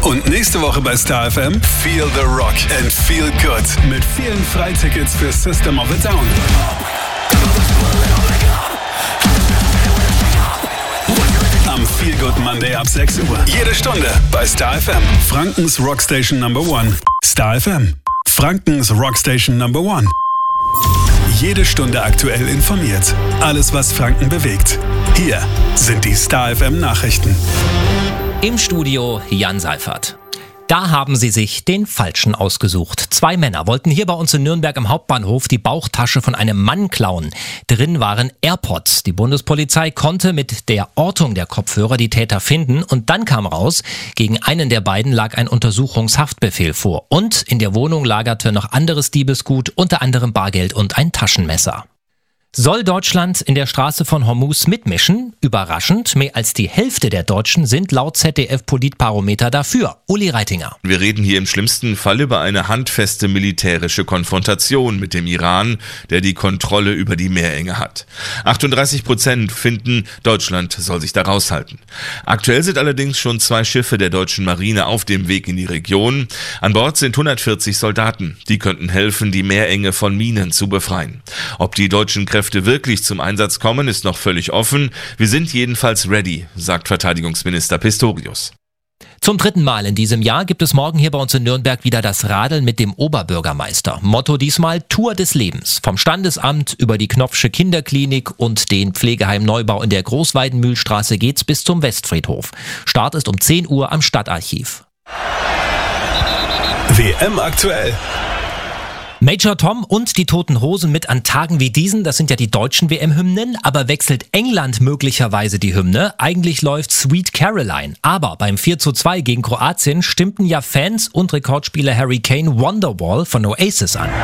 Und nächste Woche bei Star FM Feel the Rock and Feel Good mit vielen Freitickets für System of a Down. Am Feel Good Monday ab 6 Uhr. Jede Stunde bei Star FM. Frankens Rockstation Number 1. Star FM. Frankens Rockstation Number 1. Jede Stunde aktuell informiert. Alles, was Franken bewegt. Hier sind die Star FM Nachrichten. Im Studio Jan Seifert. Da haben sie sich den Falschen ausgesucht. 2 Männer wollten hier bei uns in Nürnberg im Hauptbahnhof die Bauchtasche von einem Mann klauen. Drin waren AirPods. Die Bundespolizei konnte mit der Ortung der Kopfhörer die Täter finden. Und dann kam raus, gegen einen der beiden lag ein Untersuchungshaftbefehl vor. Und in der Wohnung lagerte noch anderes Diebesgut, unter anderem Bargeld und ein Taschenmesser. Soll Deutschland in der Straße von Hormuz mitmischen? Überraschend, mehr als die Hälfte der Deutschen sind laut ZDF-Politbarometer dafür. Uli Reitinger. Wir reden hier im schlimmsten Fall über eine handfeste militärische Konfrontation mit dem Iran, der die Kontrolle über die Meerenge hat. 38% finden, Deutschland soll sich da raushalten. Aktuell sind allerdings schon 2 Schiffe der deutschen Marine auf dem Weg in die Region. An Bord sind 140 Soldaten. Die könnten helfen, die Meerenge von Minen zu befreien. Ob die deutschen Kräfte wirklich zum Einsatz kommen, ist noch völlig offen. Wir sind jedenfalls ready, sagt Verteidigungsminister Pistorius. Zum 3. Mal in diesem Jahr gibt es morgen hier bei uns in Nürnberg wieder das Radeln mit dem Oberbürgermeister. Motto diesmal Tour des Lebens. Vom Standesamt über die Knopfsche Kinderklinik und den Pflegeheim Neubau in der Großweidenmühlstraße geht's bis zum Westfriedhof. Start ist um 10 Uhr am Stadtarchiv. WM aktuell. Major Tom und die Toten Hosen mit an Tagen wie diesen, das sind ja die deutschen WM-Hymnen, aber wechselt England möglicherweise die Hymne? Eigentlich läuft Sweet Caroline, aber beim 4:2 gegen Kroatien stimmten ja Fans und Rekordspieler Harry Kane Wonderwall von Oasis an.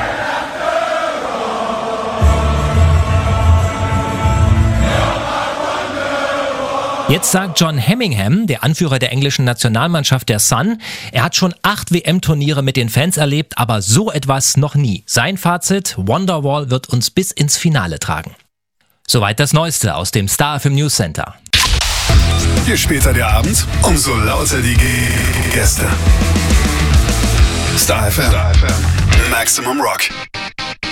Jetzt sagt John Hemmingham, der Anführer der englischen Nationalmannschaft der Sun, er hat schon 8 WM-Turniere mit den Fans erlebt, aber so etwas noch nie. Sein Fazit, Wonderwall wird uns bis ins Finale tragen. Soweit das Neueste aus dem Star FM News Center. Je später der Abend, umso lauter die Gäste. Star FM. Maximum Rock.